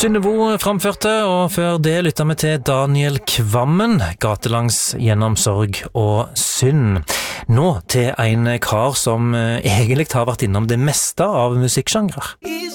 Synnevo framførte, og før det lyttet vi til Daniel Kvammen, gatelangs gjennom sorg og synd. Nå til en kar som egentlig har vært innom det meste av musikksjangrer.